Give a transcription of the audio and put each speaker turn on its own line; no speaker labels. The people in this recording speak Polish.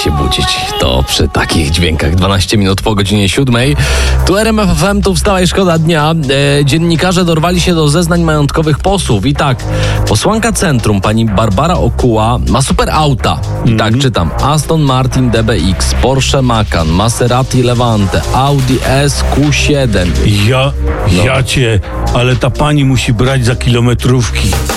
się budzić. To przy takich dźwiękach 12 minut po godzinie 7. Tu RMF FM, tu Wstała i Szkoda Dnia. Dziennikarze dorwali się do zeznań majątkowych posłów. I tak, posłanka Centrum, pani Barbara Okuła, ma super auta. I tak czytam: Aston Martin DBX, Porsche Macan, Maserati Levante, Audi SQ7.
Ja cię, ale ta pani musi brać za kilometrówki.